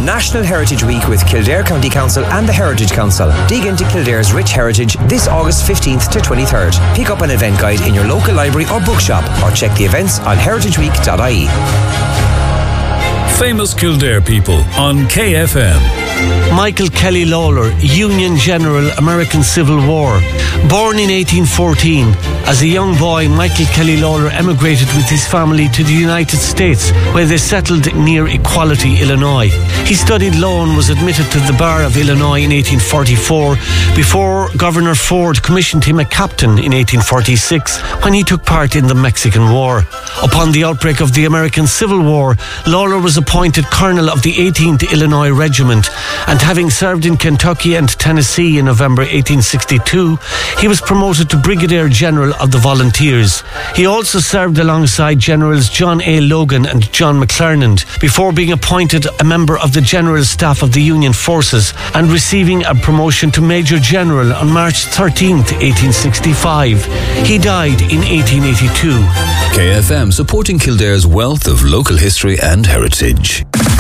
National Heritage Week with Kildare County Council and the Heritage Council. Dig into Kildare's rich heritage this August 15th to 23rd. Pick up an event guide in your local library or bookshop, or check the events on heritageweek.ie. Famous Kildare people on KFM. Michael Kelly Lawler, Union General, American Civil War. Born in 1814, as a young boy, Michael Kelly Lawler emigrated with his family to the United States, where they settled near Equality, Illinois. He studied law and was admitted to the Bar of Illinois in 1844, before Governor Ford commissioned him a captain in 1846 when he took part in the Mexican War. Upon the outbreak of the American Civil War, Lawler was appointed Colonel of the 18th Illinois Regiment, and having served in Kentucky and Tennessee in November 1862, he was promoted to Brigadier General of the Volunteers. He also served alongside Generals John A. Logan and John McClernand before being appointed a member of the General Staff of the Union Forces and receiving a promotion to Major General on March 13th, 1865. He died in 1882. KFM, supporting Kildare's wealth of local history and heritage.